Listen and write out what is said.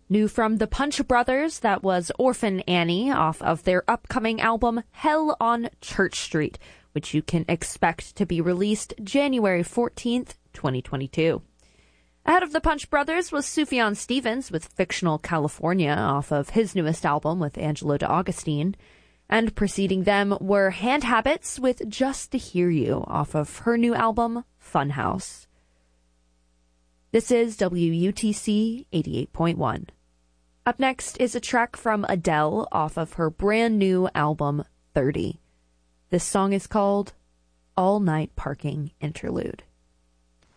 New from the Punch Brothers, that was Orphan Annie off of their upcoming album Hell on Church Street, which you can expect to be released January 14th, 2022. Ahead of the Punch Brothers was Sufjan Stevens with Fictional California off of his newest album with Angelo D'Agostino. And preceding them were Hand Habits with Just to Hear You off of her new album Funhouse. This is WUTC 88.1. Up next is a track from Adele off of her brand new album 30. This song is called All Night Parking Interlude.